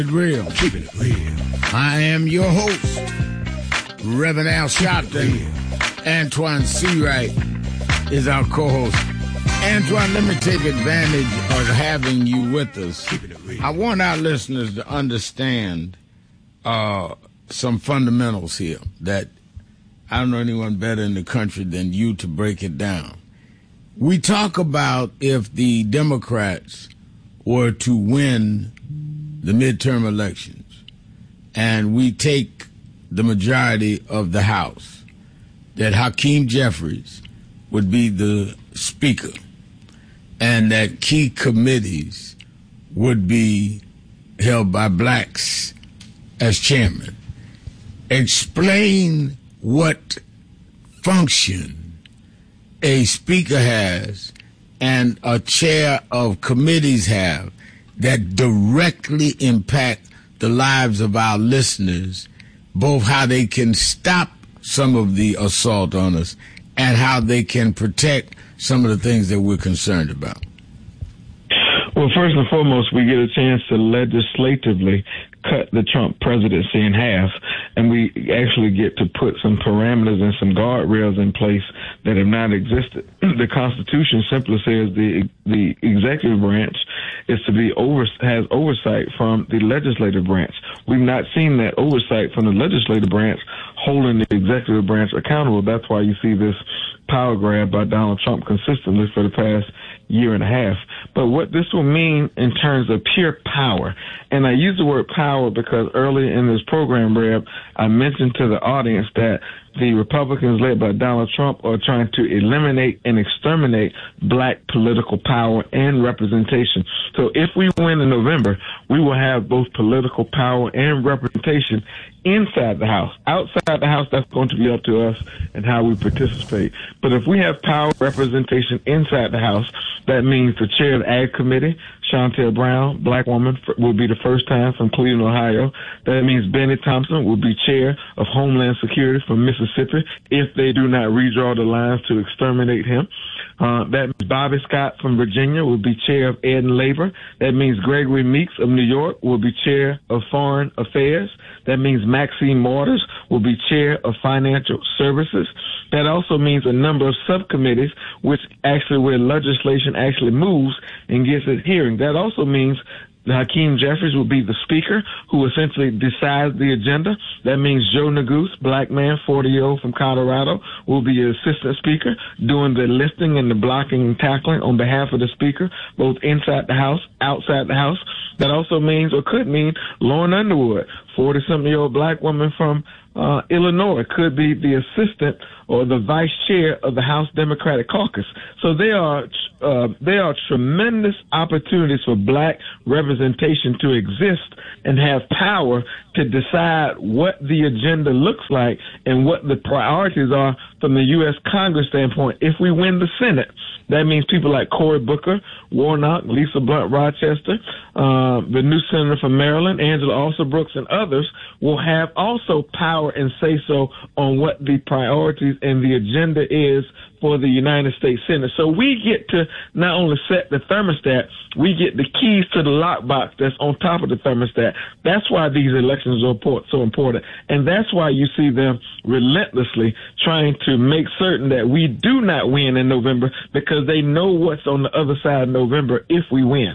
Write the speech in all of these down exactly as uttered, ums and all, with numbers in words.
Real. Keeping it real. I am your host, Reverend Al Sharpton. Antoine Seawright is our co-host. Antoine, let me take advantage of having you with us. Keeping it real. I want our listeners to understand uh, some fundamentals here that I don't know anyone better in the country than you to break it down. We talk about if the Democrats were to win the midterm elections, and we take the majority of the House, that Hakeem Jeffries would be the Speaker, and that key committees would be held by blacks as chairman. Explain what function a Speaker has and a chair of committees have that directly impact the lives of our listeners, both how they can stop some of the assault on us and how they can protect some of the things that we're concerned about. Well, first and foremost, we get a chance to legislatively cut the Trump presidency in half, and we actually get to put some parameters and some guardrails in place that have not existed. The Constitution simply says the the executive branch is to be over has oversight from the legislative branch. We've not seen that oversight from the legislative branch holding the executive branch accountable. That's why you see this power grab by Donald Trump consistently for the past year and a half. But what this will mean in terms of pure power, and I use the word power because earlier in this program, Reb, I mentioned to the audience that the Republicans led by Donald Trump are trying to eliminate and exterminate black political power and representation. So if we win in November, we will have both political power and representation inside the House. Outside the House, that's going to be up to us and how we participate. But if we have power representation inside the House, that means the chair of the Ag Committee, Shontel Brown, black woman, will be the first time from Cleveland, Ohio. That means Benny Thompson will be chair of Homeland Security from Mississippi if they do not redraw the lines to exterminate him. Uh, that means Bobby Scott from Virginia will be chair of Ed and Labor. That means Gregory Meeks of New York will be chair of Foreign Affairs. That means Maxine Waters will be chair of Financial Services. That also means a number of subcommittees, which actually where legislation actually moves and gets its hearing. That also means Hakeem Jeffries will be the speaker who essentially decides the agenda. That means Joe Neguse, black man, forty-year-old from Colorado, will be an assistant speaker doing the listing and the blocking and tackling on behalf of the speaker, both inside the House, outside the House. That also means, or could mean, Lauren Underwood, forty-something-year-old black woman from uh, Illinois, could be the assistant or the vice chair of the House Democratic Caucus. So there are uh, there are tremendous opportunities for black representation to exist and have power to decide what the agenda looks like and what the priorities are from the U S Congress standpoint. If we win the Senate, that means people like Cory Booker, Warnock, Lisa Blunt Rochester, uh, the new senator from Maryland, Angela Alsobrooks, and others will have also power and say-so on what the priorities and the agenda is for the United States Senate. So we get to not only set the thermostat, we get the keys to the lockbox that's on top of the thermostat. That's why these elections are so important. And that's why you see them relentlessly trying to make certain that we do not win in November, because they know what's on the other side of November if we win.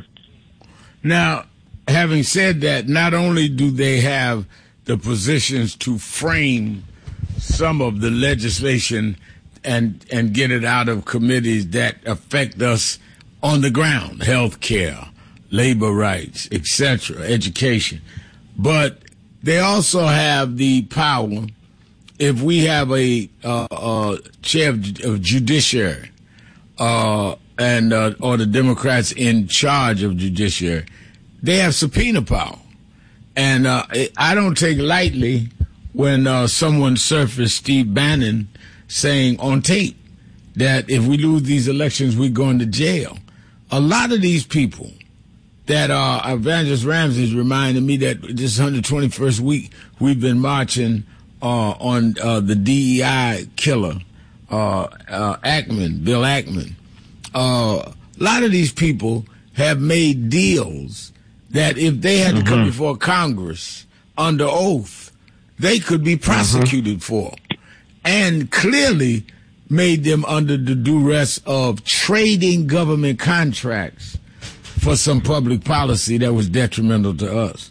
Now, having said that, not only do they have the positions to frame some of the legislation and and get it out of committees that affect us on the ground, health care, labor rights, et cetera, education. But they also have the power, if we have a uh, uh, chair of, of judiciary uh, and uh, or the Democrats in charge of judiciary, they have subpoena power. And uh, I don't take lightly when uh, someone surfaced Steve Bannon saying on tape that if we lose these elections, we're going to jail. A lot of these people that are, Evangelist Ramsey's reminded me that this one hundred twenty-first week we've been marching uh, on uh, the D E I killer, uh, uh, Ackman, Bill Ackman. Uh, a lot of these people have made deals that if they had mm-hmm. to come before Congress under oath, they could be prosecuted mm-hmm. for, and clearly made them under the duress of trading government contracts for some public policy that was detrimental to us.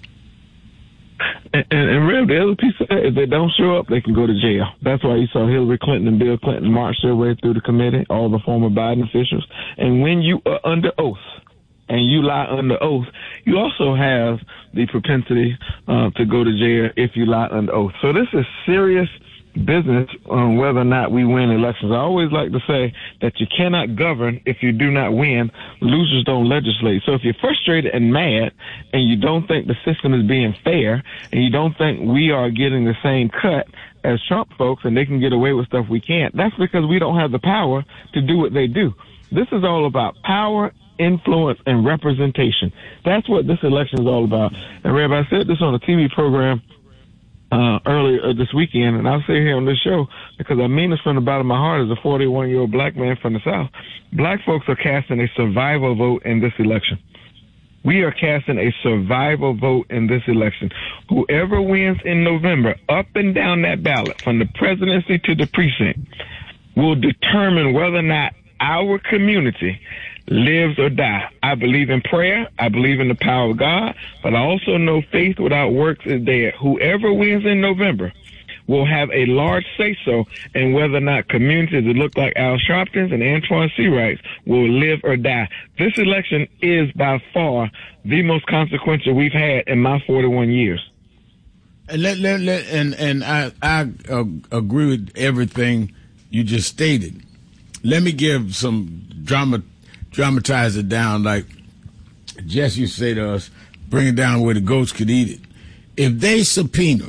And, and, and really, the other piece of that, if they don't show up, they can go to jail. That's why you saw Hillary Clinton and Bill Clinton march their way through the committee, all the former Biden officials. And when you are under oath, and you lie under oath, you also have the propensity uh, to go to jail if you lie under oath. So this is serious business on whether or not we win elections. I always like to say that you cannot govern if you do not win. Losers don't legislate. So if you're frustrated and mad and you don't think the system is being fair and you don't think we are getting the same cut as Trump folks and they can get away with stuff we can't, that's because we don't have the power to do what they do. This is all about power, influence, and representation. That's what this election is all about. And Reb, I said this on a T V program Uh, earlier this weekend, and I'll say here on this show because I mean this from the bottom of my heart as a forty-one-year-old black man from the South. Black folks are casting a survival vote in this election. We are casting a survival vote in this election. Whoever wins in November, up and down that ballot, from the presidency to the precinct, will determine whether or not our community lives or die. I believe in prayer. I believe in the power of God, but I also know faith without works is dead. Whoever wins in November will have a large say-so in whether or not communities that look like Al Sharpton's and Antoine Seawrights will live or die. This election is by far the most consequential we've had in my forty-one years. And let, let, let, and, and I, I uh, agree with everything you just stated. Let me give some drama. Dramatize it down like Jess used to say to us, bring it down where the goats could eat it. If they subpoena,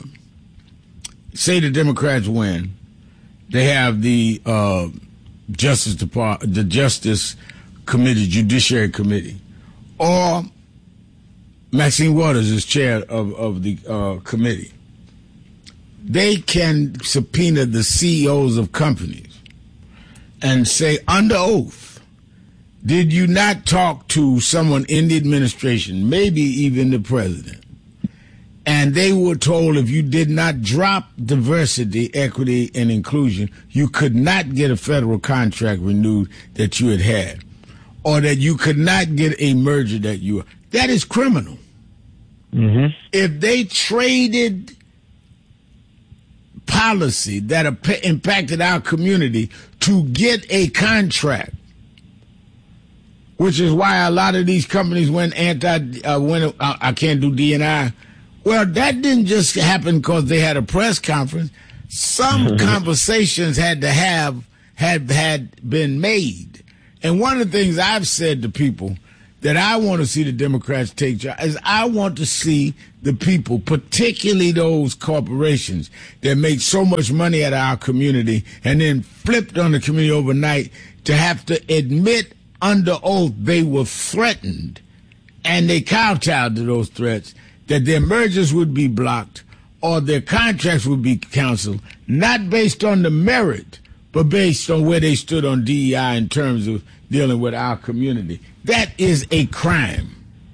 say the Democrats win, they have the uh, Justice Department, the Justice Committee, Judiciary Committee, or Maxine Waters is chair of, of the uh, committee. They can subpoena the C E Os of companies and say under oath, did you not talk to someone in the administration, maybe even the president? And they were told if you did not drop diversity, equity, and inclusion, you could not get a federal contract renewed that you had had, or that you could not get a merger that you were. That is criminal. Mm-hmm. If they traded policy that impacted our community to get a contract, which is why a lot of these companies went anti, uh, went, uh, I can't do D and I. Well, that didn't just happen because they had a press conference. Some conversations had to have, had, had been made. And one of the things I've said to people that I want to see the Democrats take charge is I want to see the people, particularly those corporations that make so much money out of our community and then flipped on the community overnight, to have to admit under oath they were threatened, and they kowtowed to those threats, that their mergers would be blocked or their contracts would be canceled, not based on the merit, but based on where they stood on D E I in terms of dealing with our community. That is a crime.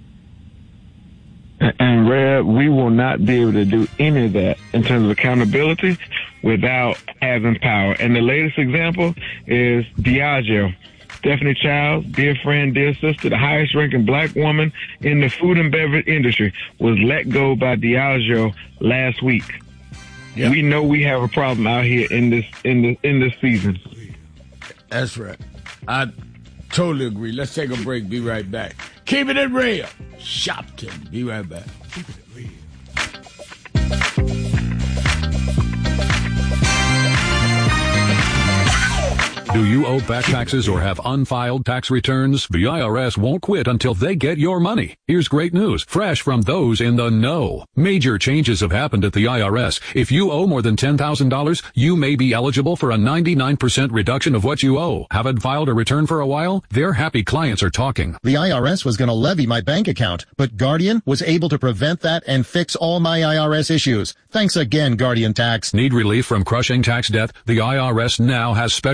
And, Reb, we will not be able to do any of that in terms of accountability without having power. And the latest example is Diageo. Stephanie Childs, dear friend, dear sister, the highest ranking black woman in the food and beverage industry, was let go by Diageo last week. Yep. We know we have a problem out here in this in the in this season. That's right. I totally agree. Let's take a break. Be right back. Keep it in real. Shopton. Be right back. Keep it real. Do you owe back taxes or have unfiled tax returns? The I R S won't quit until they get your money. Here's great news, fresh from those in the know. Major changes have happened at the I R S. If you owe more than ten thousand dollars, you may be eligible for a ninety-nine percent reduction of what you owe. Haven't filed a return for a while? Their happy clients are talking. The I R S was going to levy my bank account, but Guardian was able to prevent that and fix all my I R S issues. Thanks again, Guardian Tax. Need relief from crushing tax debt? The I R S now has special programs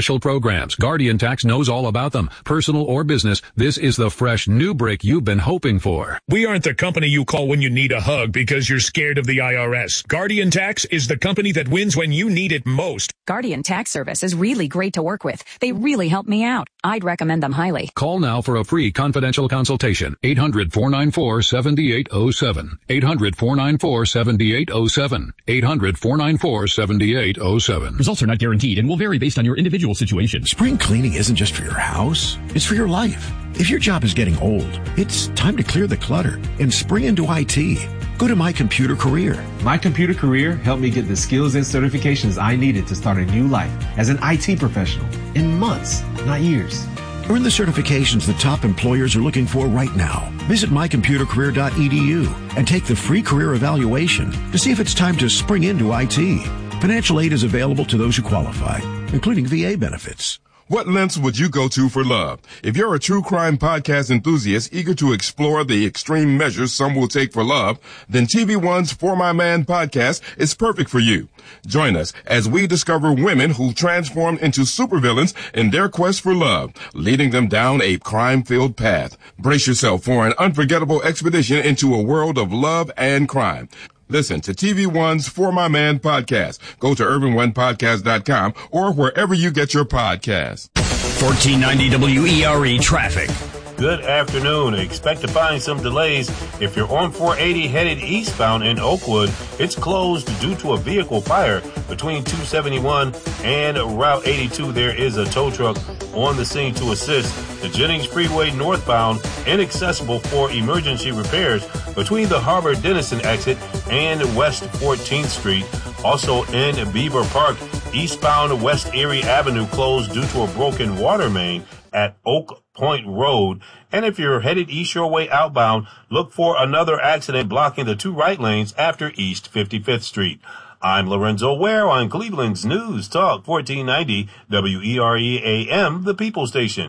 programs. Guardian Tax knows all about them. Personal or business, this is the fresh new break you've been hoping for. We aren't the company you call when you need a hug because you're scared of the I R S. Guardian Tax is the company that wins when you need it most. Guardian Tax Service is really great to work with. They really help me out. I'd recommend them highly. Call now for a free confidential consultation. eight hundred, four nine four, seven eight zero seven. eight hundred, four nine four, seven eight zero seven. eight hundred, four nine four, seven eight zero seven. Results are not guaranteed and will vary based on your individual situation. Spring cleaning isn't just for your house. It's for your life. If your job is getting old, it's time to clear the clutter and spring into I T. Go to My Computer Career. My Computer Career helped me get the skills and certifications I needed to start a new life as an I T professional in months, not years. Earn the certifications the top employers are looking for right now. Visit my computer career dot e d u and take the free career evaluation to see if it's time to spring into I T. Financial aid is available to those who qualify, including V A benefits. What lengths would you go to for love? If you're a true crime podcast enthusiast eager to explore the extreme measures some will take for love, then T V One's For My Man podcast is perfect for you. Join us as we discover women who transformed into supervillains in their quest for love, leading them down a crime-filled path. Brace yourself for an unforgettable expedition into a world of love and crime. Listen to T V One's For My Man podcast. Go to urban one podcast dot com or wherever you get your podcasts. fourteen ninety W E R E traffic. Good afternoon. Expect to find some delays if you're on four eighty headed eastbound in Oakwood. It's closed due to a vehicle fire between two seventy-one and Route eighty-two. There is a tow truck on the scene to assist. The Jennings Freeway northbound inaccessible for emergency repairs between the Harbor Denison exit and West fourteenth Street. Also in Beaver Park, eastbound West Erie Avenue closed due to a broken water main at Oak Point Road. And if you're headed east your way outbound, look for another accident blocking the two right lanes after East fifty-fifth Street. I'm Lorenzo Ware on Cleveland's News Talk fourteen ninety W E R E A M, the People Station.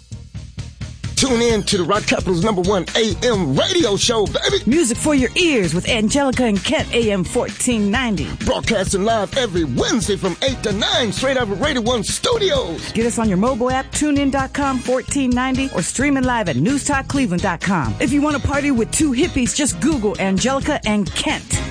Tune in to the Rock Capital's number one A M radio show, baby. Music for your ears with Angelica and Kent, A M fourteen ninety. Broadcasting live every Wednesday from eight to nine, straight out of Radio one Studios. Get us on your mobile app, tune in dot com, fourteen ninety, or streaming live at news talk cleveland dot com. If you want to party with two hippies, just Google Angelica and Kent.